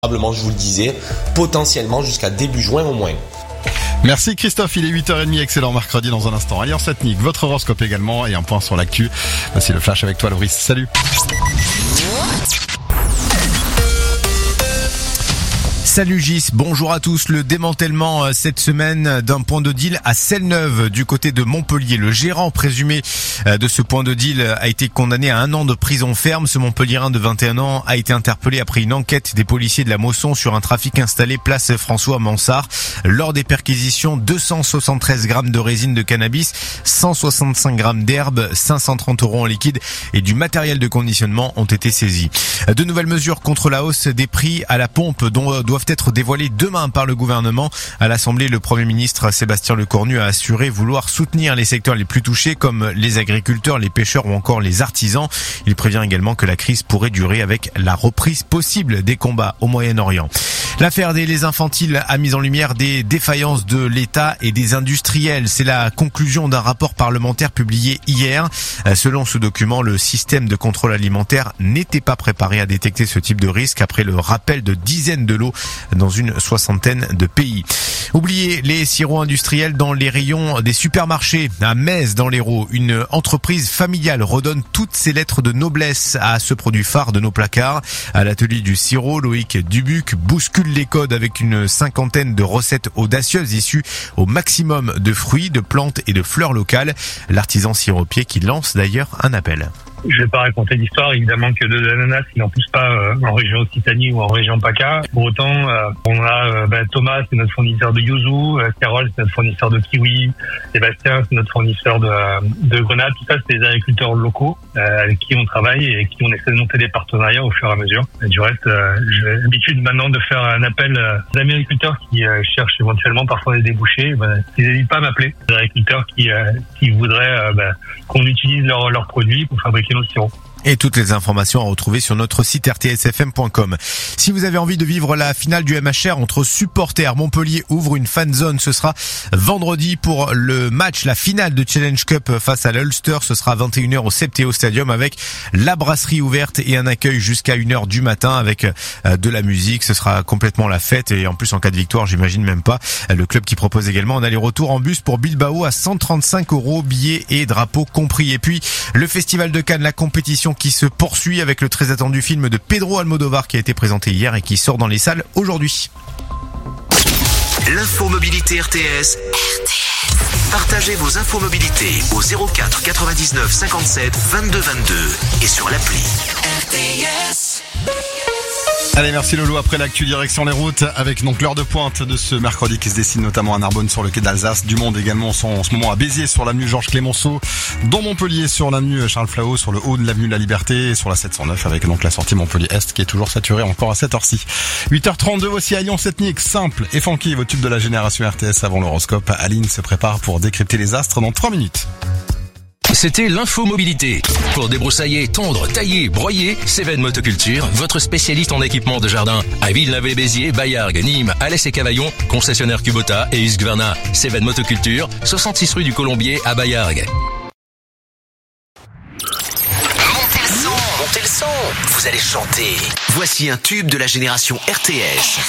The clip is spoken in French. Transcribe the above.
Probablement, je vous le disais, potentiellement jusqu'à début juin au moins. Merci Christophe, il est 8h30, excellent mercredi dans un instant. Alliance ethnique, votre horoscope également et un point sur l'actu. Voici le flash avec toi Loris, salut. Salut Gis, bonjour à tous. Le démantèlement cette semaine d'un point de deal à Celle-Neuve du côté de Montpellier. Le gérant présumé de ce point de deal a été condamné à 1 an de prison ferme. Ce Montpelliérain de 21 ans a été interpellé après une enquête des policiers de la Mosson sur un trafic installé place François Mansart. Lors des perquisitions, 273 grammes de résine de cannabis, 165 grammes d'herbe, 530 € en liquide et du matériel de conditionnement ont été saisis. De nouvelles mesures contre la hausse des prix à la pompe dont doivent être dévoilées demain par le gouvernement. À l'Assemblée, le Premier ministre Sébastien Lecornu a assuré vouloir soutenir les secteurs les plus touchés comme les agriculteurs, les pêcheurs ou encore les artisans. Il prévient également que la crise pourrait durer avec la reprise possible des combats au Moyen-Orient. L'affaire des laits infantiles a mis en lumière des défaillances de l'État et des industriels. C'est la conclusion d'un rapport parlementaire publié hier. Selon ce document, le système de contrôle alimentaire n'était pas préparé à détecter ce type de risque après le rappel de dizaines de lots dans une 60aine de pays. Oubliez les sirops industriels dans les rayons des supermarchés. À Metz, dans l'Hérault, une entreprise familiale redonne toutes ses lettres de noblesse à ce produit phare de nos placards. À l'atelier du sirop, Loïc Dubuc bouscule les codes avec une 50aine de recettes audacieuses issues au maximum de fruits, de plantes et de fleurs locales. L'artisan siropier qui lance d'ailleurs un appel. Je vais pas raconter l'histoire, évidemment que de l'ananas, il n'en pousse pas en région Occitanie ou en région PACA. Pour autant, on a Thomas, c'est notre fournisseur de yuzu, Carole, c'est notre fournisseur de kiwi, Sébastien, c'est notre fournisseur de grenades. Tout ça, c'est des agriculteurs locaux avec qui on travaille et avec qui on essaie de monter des partenariats au fur et à mesure. Et du reste, j'ai l'habitude maintenant de faire un appel aux agriculteurs qui cherchent éventuellement parfois des débouchés. Ils n'hésitent pas à m'appeler. Des agriculteurs qui voudraient qu'on utilise leurs produits pour fabriquer nos sirops. Et toutes les informations à retrouver sur notre site rtsfm.com. Si vous avez envie de vivre la finale du MHR entre supporters, Montpellier ouvre une fan zone. Ce sera vendredi pour le match, la finale de Challenge Cup face à l'Ulster. Ce sera à 21h au Septéo Stadium avec la brasserie ouverte et un accueil jusqu'à 1h du matin avec de la musique. Ce sera complètement la fête et en plus en cas de victoire, j'imagine même pas. Le club qui propose également un aller-retour en bus pour Bilbao à 135 €, billets et drapeaux compris. Et puis le Festival de Cannes, la compétition qui se poursuit avec le très attendu film de Pedro Almodovar qui a été présenté hier et qui sort dans les salles aujourd'hui. L'info mobilité RTS. Partagez vos infos mobilité au 04 99 57 22 22 et sur l'appli RTS. Allez, merci Lolo. Après l'actu, direction les routes avec donc l'heure de pointe de ce mercredi qui se dessine notamment à Narbonne sur le quai d'Alsace. Du monde également en ce moment à Béziers sur l'avenue Georges Clémenceau, dans Montpellier sur l'avenue Charles Flahault, sur le haut de l'avenue de la Liberté et sur la 709 avec donc la sortie Montpellier Est qui est toujours saturée encore à cette heure-ci. 8h32, voici Alliance ethnique, simple et funky, vos tubes de la génération RTS avant l'horoscope. Aline se prépare pour décrypter les astres dans 3 minutes. C'était l'info mobilité. Pour débroussailler, tondre, tailler, broyer, Cévennes Motoculture, votre spécialiste en équipement de jardin. À Villeneuve-les-Béziers, Baillargues, Nîmes, Alès et Cavaillon, concessionnaire Kubota et Husqvarna. Cévennes Motoculture, 66 rue du Colombier à Baillargues. Montez le son, vous allez chanter. Voici un tube de la génération RTS.